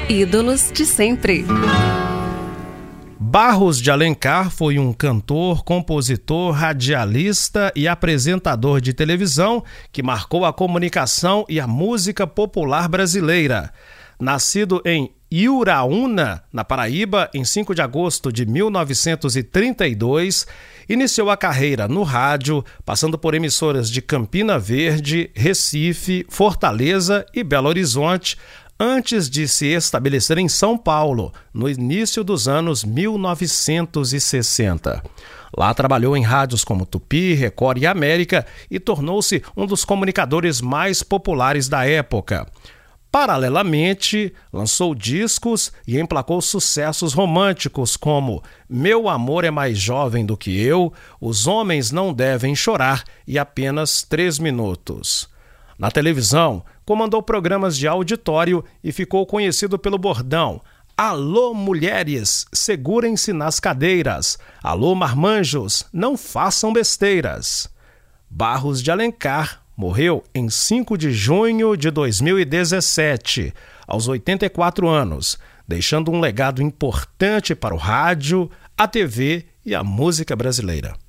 Ídolos de sempre. Barros de Alencar foi um cantor, compositor, radialista e apresentador de televisão que marcou a comunicação e a música popular brasileira. Nascido em Iuraúna, na Paraíba, em 5 de agosto de 1932, iniciou a carreira no rádio, passando por emissoras de Campina Verde, Recife, Fortaleza e Belo Horizonte, antes de se estabelecer em São Paulo, no início dos anos 1960. Lá trabalhou em rádios como Tupi, Record e América e tornou-se um dos comunicadores mais populares da época. Paralelamente, lançou discos e emplacou sucessos românticos como Meu Amor é Mais Jovem do que Eu, Os Homens Não Devem Chorar e Apenas 3 Minutos. Na televisão, comandou programas de auditório e ficou conhecido pelo bordão Alô, mulheres, segurem-se nas cadeiras. Alô, marmanjos, não façam besteiras. Barros de Alencar morreu em 5 de junho de 2017, aos 84 anos, deixando um legado importante para o rádio, a TV e a música brasileira.